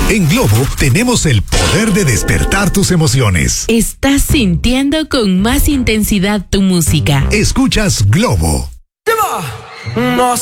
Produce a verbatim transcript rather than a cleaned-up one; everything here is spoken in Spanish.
En Globo tenemos el poder de despertar tus emociones. Estás sintiendo con más intensidad tu música. Escuchas Globo. No